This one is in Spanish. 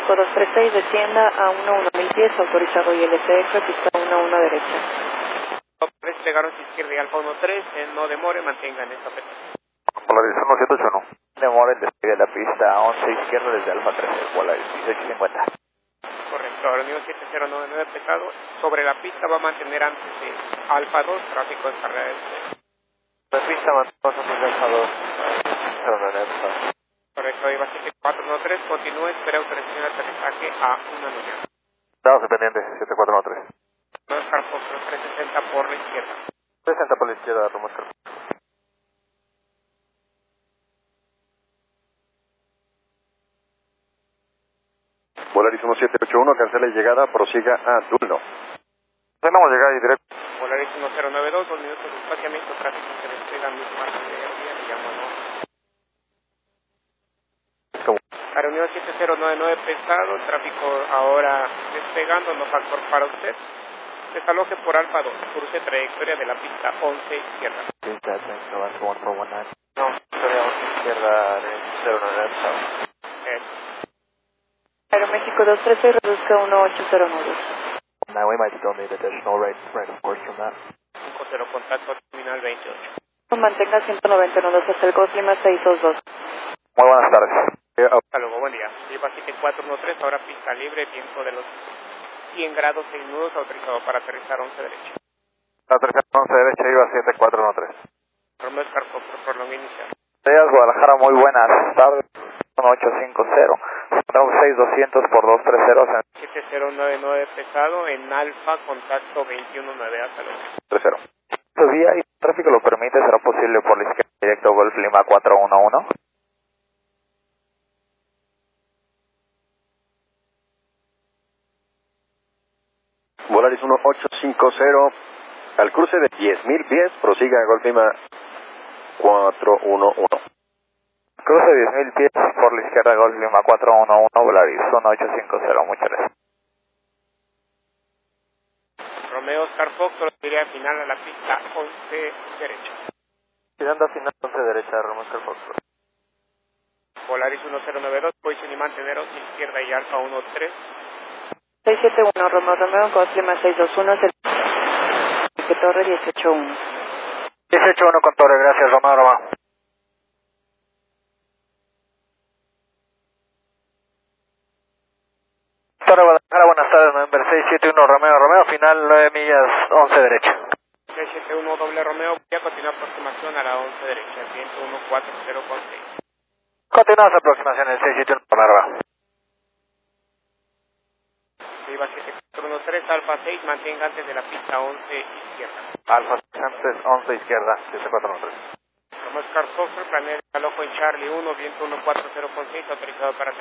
México 236, descienda a 11.000 pies, autorizado ILCF, pista 11 derecha. Despegaron hacia izquierda y Alfa 13, no demore, mantengan esta pista. Polarización 781. Demora el despegue de la pista 11 izquierda desde Alfa 13, Polaris 1850. Correcto, aeronível 7099 pesado, sobre la pista va a mantener antes de Alfa 2, tráfico de carrera de La pista mantenemos antes de Alfa 2. Correcto, ahí va 7413, continúe, espera autorización de aterrizaje a 1 Estamos pendientes, 7413. Oscar Foxtrot 360 por la izquierda. 60 por la izquierda, Romeo Oscar. Polaris 1781, cancela llegada, prosiga a Dulno. Tenemos llegada y directo. Polaris 1092, 2 minutos de espaciamiento, tráfico se despega, misma aerolínea, le llamo no. Aeronível 7099 pesado, tráfico ahora despegando, no factor para usted. Desaloje por Alfa 2, cruce trayectoria de la pista 11 izquierda. No, historia 11 izquierda de 09. Aeroméxico 236, reduzca 1809. Now we might still need additional right of course from that. 50 contacto terminal 28. Mantenga 190 nudos hasta el Golf Lima 622. Muy buenas tardes. Hasta luego, buen día. Lleva 7413, ahora pista libre, viento de los 100 grados, 6 nudos, autorizado para aterrizar 11 derecha. La tercera 11 derecha iba 7413. Romeo Oscar Foxtrot, prolonga inicial. Días, Guadalajara, muy buenas tardes. 1850. Tenemos 6200 por 230 7099 pesado, en Alfa, contacto 219, hasta luego. 30. Este día y el tráfico lo permite, será posible por la izquierda directo Golf Lima 411. Polaris 1850, al cruce de 10.000 pies, prosiga a Golf Lima 411. Cruce 10.000 pies por la izquierda Golf Lima 411, Polaris 1850, muchas gracias. Romeo Oscar Foxtrot, diría final a la pista 11 derecha. Tirando a final 11 derecha, Romeo Oscar Foxtrot. Polaris 1092, posición y mantener 11 izquierda y Alfa 13. 671, Romeo, Golf Lima 621, Torre 181. 181 con Torre, gracias, Romeo. Torre Guadalajara, buenas tardes, November 671 Romeo, final 9 millas 11 derecha. 671 doble Romeo, voy a continuar aproximación a la 11 derecha, 10140.6. Continuamos aproximación el 671 Romeo. Viva 7413, Alfa 6, mantenga antes de la pista 11 izquierda. Alfa antes 11 izquierda, 7413. Romeo Oscar Foxtrot, planea el desalojo en Charlie 1, viento 140.6, autorizado para